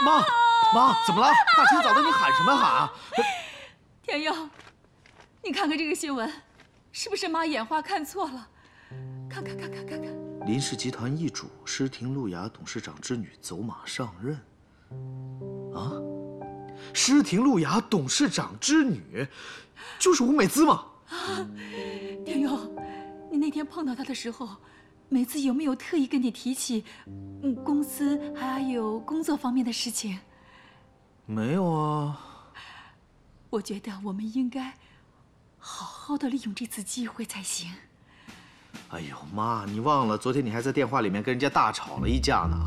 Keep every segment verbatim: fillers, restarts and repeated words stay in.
妈，妈，怎么了？大清早的你喊什么喊啊？ 天佑，你看看这个新闻，是不是妈眼花看错了？看看看看看看。 林氏集团易主，诗亭路雅董事长之女走马上任。啊，诗亭路雅董事长之女，就是吴美姿吗？ 啊，天佑，你那天碰到她的时候，美姿有没有特意跟你提起，嗯，公司还有工作方面的事情？ 没有啊。 我觉得我们应该好好的利用这次机会才行。 哎呦，妈，你忘了昨天你还在电话里面跟人家大吵了一架呢。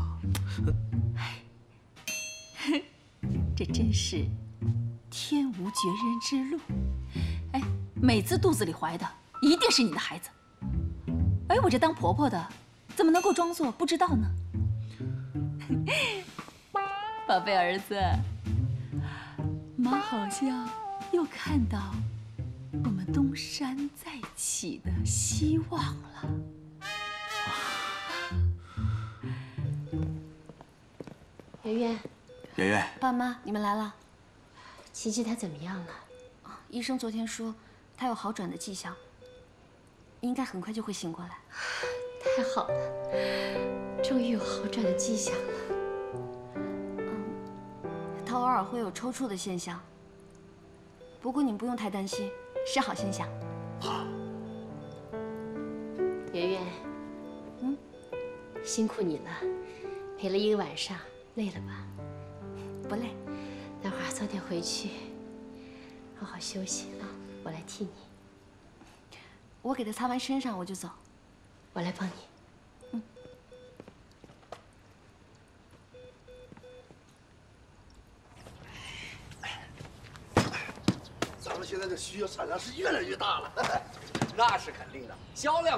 哎，这真是天无绝人之路。哎，美姿肚子里怀的一定是你的孩子。哎，我这当婆婆的怎么能够装作不知道呢？宝贝儿子，妈好像又看到我们东山再起的希望了。 圆圆， 圆圆， 爸妈，你们来了。 琪琪她怎么样了？ 医生昨天说她有好转的迹象，应该很快就会醒过来。 太好了，终于有好转的迹象了。 嗯，她偶尔会有抽搐的现象，不过你们不用太担心，是好现象。 好。 圆圆，嗯，辛苦你了，陪了一个晚上，累了吧？ 不累。 待会儿早点回去，好好休息啊，我来替你。 我给他擦完身上我就走。 我来帮你。 嗯。 咱们现在这需要产量是越来越大了。 那是肯定的，销量